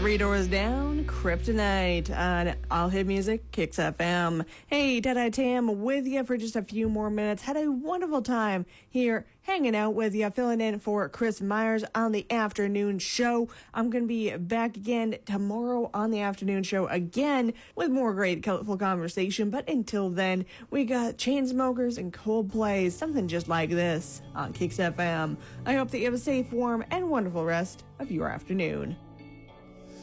Three Doors Down, Kryptonite on All Hit Music, Kicks FM. Hey, Deadeye Tam with you for just a few more minutes. Had a wonderful time here hanging out with you, filling in for Chris Myers on the afternoon show. I'm going to be back again tomorrow on the afternoon show again with more great, colorful conversation. But until then, we got Chainsmokers and Coldplay, something just like this on Kicks FM. I hope that you have a safe, warm, and wonderful rest of your afternoon.